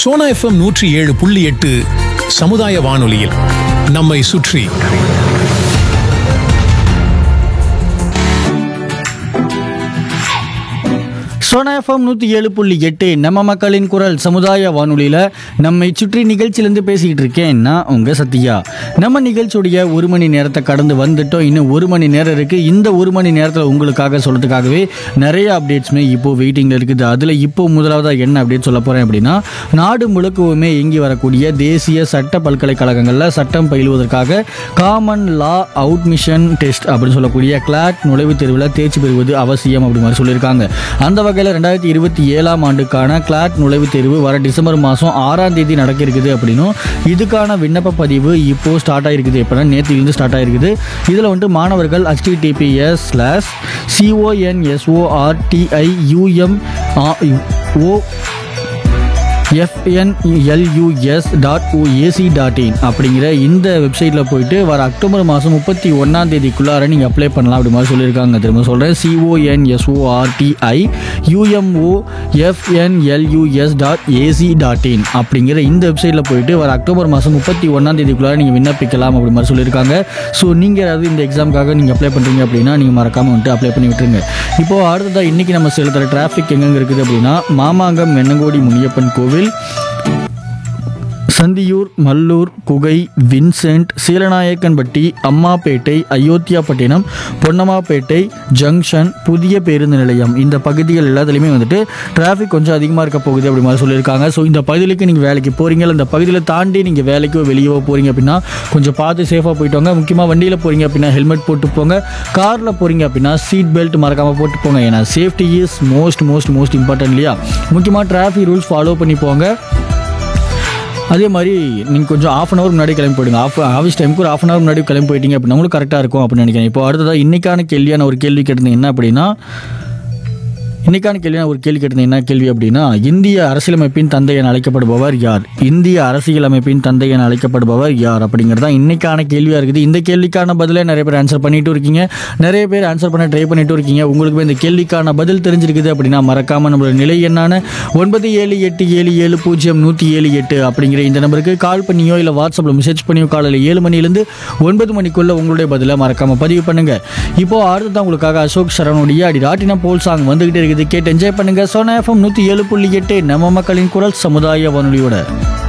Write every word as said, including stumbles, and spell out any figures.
Sona FM நூற்றி ஏழு புள்ளி எட்டு சமுதாய வானொலியில் நம்மை சுற்றி. சோனா எஃப்எம் நூற்றி ஏழு புள்ளி எட்டு நம்ம மக்களின் குரல் சமுதாய வானொலியில் நம்மை சுற்றி நிகழ்ச்சியிலேருந்து பேசிக்கிட்டு இருக்கேன் நான் உங்கள் சத்யா. நம்ம நிகழ்ச்சியுடைய ஒரு மணி நேரத்தை கடந்து வந்துட்டோம். இன்னும் ஒரு மணி நேரம் இருக்குது. இந்த ஒரு மணி நேரத்தில் உங்களுக்காக சொல்கிறதுக்காகவே நிறைய அப்டேட்ஸுமே இப்போது வெயிட்டிங்கில் இருக்குது. அதில் இப்போது முதலாவதாக என்ன அப்டேட் சொல்ல போகிறேன் அப்படின்னா, நாடு முழுக்கவுமே இயங்கி வரக்கூடிய தேசிய சட்ட பல்கலைக்கழகங்களில் சட்டம் பயிலுவதற்காக காமன் லா அவுட்மிஷன் டெஸ்ட் அப்படின்னு சொல்லக்கூடிய கிளாட் நுழைவுத் தேர்வில் தேர்ச்சி பெறுவது அவசியம் அப்படி மாதிரி சொல்லியிருக்காங்க. அந்த வகையில் ரெண்டாயிரத்தி இருபத்தி ஏழாம் ஆண்டுக்கான கிளாட் நுழைவுத் தேர்வு வர டிசம்பர் மாதம் ஆறாம் தேதி நடக்க இருக்குது அப்படின்னும் இதுக்கான விண்ணப்ப பதிவு இப்போ ஸ்டார்ட் ஆகிருக்குது. இப்போ நேற்றுலேருந்து ஸ்டார்ட் ஆகிருக்குது. இதில் வந்துட்டு மாணவர்கள் HTTPS slash சிஓஎன்எஸ்ஓஆர்டிஐயூஎம் O எஃப்என்எல்யூஎஸ் dot OAC dot in அப்படிங்கிற இந்த வெப்சைட்டில் போயிட்டு வர அக்டோபர் மாதம் முப்பத்தி ஒன்றாம் தேதிக்குள்ளார நீங்கள் அப்ளை பண்ணலாம் அப்படி மாதிரி சொல்லியிருக்காங்க. திரும்ப சொல்கிறேன், சிஓஎன்எஸ்ஓஆர்டிஐ யூஎம்ஓ எஃப்என்எல்யூஎஸ் டாட் ஏசி டாட் இன் அப்படிங்கிற இந்த வெப்சைட்டில் போயிட்டு வர அக்டோபர் மாதம் முப்பத்தி ஒன்றாம் தேதிக்குள்ளார நீங்கள் விண்ணப்பிக்கலாம் அப்படி மாதிரி சொல்லியிருக்காங்க. ஸோ நீங்கள் ஏதாவது இந்த எக்ஸாமுக்காக நீங்கள் அப்ளை பண்ணுறீங்க அப்படின்னா நீங்கள் மறக்காமல் வந்துட்டு அப்ளை பண்ணி விட்டுருங்க. இப்போது அடுத்ததாக இன்றைக்கி நம்ம செலுத்துகிற டிராஃபிக் எங்கெங்கே இருக்குது அப்படின்னா, மாமாங்கம் வெண்ணங்கோடி முனியப்பன் கோவில், சந்தியூர், மல்லூர், குகை, வின்சென்ட், சீலநாயக்கன்பட்டி, அம்மாப்பேட்டை, அயோத்தியாப்பட்டினம், பொன்னம்மாப்பேட்டை ஜங்ஷன், புதிய பேருந்து நிலையம், இந்த பகுதிகள் எல்லாத்துலேயுமே வந்துட்டு டிராஃபிக் கொஞ்சம் அதிகமாக இருக்க போகுது அப்படி மாதிரி சொல்லியிருக்காங்க. ஸோ இந்த பகுதிக்கு நீங்கள் வேலைக்கு போகிறீங்க, இந்த பகுதியில் தாண்டி நீங்கள் வேலைக்கோ வெளியவோ போகிறீங்க அப்படின்னா கொஞ்சம் பார்த்து சேஃபாக போயிட்டு வாங்க. முக்கியமாக வண்டியில் போகிறீங்க அப்படின்னா ஹெல்மெட் போட்டு போங்க. காரில் போகிறீங்க அப்படின்னா சீட் பெல்ட் மறக்காமல் போட்டு போங்க. ஏன்னா safety is most most most important இல்லையா? முக்கியமாக டிராஃபிக் ரூல்ஸ் ஃபாலோ பண்ணி போங்க. அதே மாதிரி நீங்கள் கொஞ்சம் ஆஃப் அன் ஹவர் முன்னாடி கிளம்பி போயிடுங்க. ஆஃப் ஆஃபீஸ் டைமுக்கு ஒரு ஆஃப் அன் ஹவர் முன்னாடி கிளம்பி போயிட்டீங்க அப்படின்னா உங்களுக்கு கரெக்டாக இருக்கும் அப்படின்னு நினைக்கிறேன். இப்போ அடுத்ததாக இன்றைக்கான கேள்வியான ஒரு கேள்வி கேட்டிருந்தேன். என்ன அப்படின்னா, இன்றைக்கான கேள்வியான ஒரு கேள்வி கேட்டிருந்தேன். என்ன கேள்வி அப்படின்னா, இந்திய அரசியலமைப்பின் தந்தை என அழைக்கப்படுபவர் யார்? இந்திய அரசியலமைப்பின் தந்தை என அழைக்கப்படுபவர் யார் அப்படிங்கிறது தான் இன்றைக்கான கேள்வியாக இருக்குது. இந்த கேள்விக்கான பதிலை நிறைய பேர் ஆன்சர் பண்ணிட்டு இருக்கீங்க. நிறைய பேர் ஆன்சர் பண்ண ட்ரை பண்ணிட்டு இருக்கீங்க. உங்களுக்கு இந்த கேள்விக்கான பதில் தெரிஞ்சிருக்குது அப்படின்னா மறக்காமல் நம்மளோட நிலை என்னான ஒன்பது ஏழு எட்டு ஏழு ஏழு பூஜ்ஜியம் நூற்றி ஏழு எட்டு அப்படிங்கிற இந்த நம்பருக்கு கால் பண்ணியோ இல்லை வாட்ஸ்அப்பில் மெசேஜ் பண்ணியோ காலையில் ஏழு மணிலேருந்து ஒன்பது மணிக்குள்ளே உங்களுடைய பதிலை மறக்காமல் பதிவு பண்ணுங்கள். இப்போது அடுத்ததான் உங்களுக்காக அசோக் சரவணுடைய அடி ராட்டினா போல் சாங் வந்துகிட்டே இருக்குது. கேட்டு என்ஜாய் பண்ணுங்க. சோனா எஃப்எம் நூற்றி ஏழு புள்ளி எட்டு நம்ம மக்களின் குரல் சமுதாய வானொலியோட.